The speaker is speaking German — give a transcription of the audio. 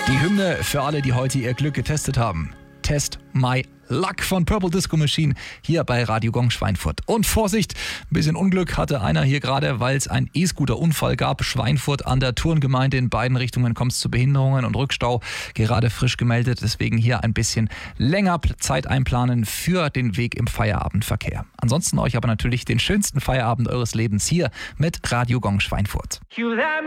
Die Hymne für alle, die heute ihr Glück getestet haben. Test My Luck von Purple Disco Machine hier bei Radio Gong Schweinfurt. Und Vorsicht, ein bisschen Unglück hatte einer hier gerade, weil es einen E-Scooter-Unfall gab. Schweinfurt an der Turngemeinde, in beiden Richtungen kommt es zu Behinderungen und Rückstau. Gerade frisch gemeldet, deswegen hier ein bisschen länger Zeit einplanen für den Weg im Feierabendverkehr. Ansonsten euch aber natürlich den schönsten Feierabend eures Lebens hier mit Radio Gong Schweinfurt.